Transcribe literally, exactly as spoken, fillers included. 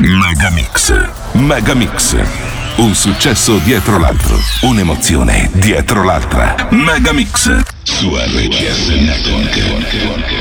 Megamix. Megamix. Un successo dietro l'altro. Un'emozione dietro l'altra. Megamix. Su R C S Network.